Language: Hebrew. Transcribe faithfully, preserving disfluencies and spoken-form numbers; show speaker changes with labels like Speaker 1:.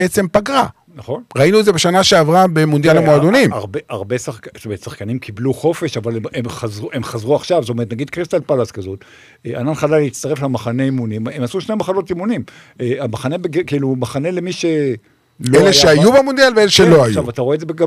Speaker 1: בעצם פגרה.
Speaker 2: נכון.
Speaker 1: ראינו את זה בשנה שעברה במונדיאל המועדונים.
Speaker 2: הרבה, הרבה שחקנים קיבלו חופש, אבל הם חזרו, הם חזרו עכשיו, זאת אומרת, נגיד קריסטל פלאס כזאת, ענן חללי הצטרף למחנה אימונים, הם עשו שני מחנות אימונים, המחנה, כאילו, מחנה למי ש...
Speaker 1: אלה שהיו במונדיאל ואלה שלא היו.
Speaker 2: עכשיו, אתה רואה את זה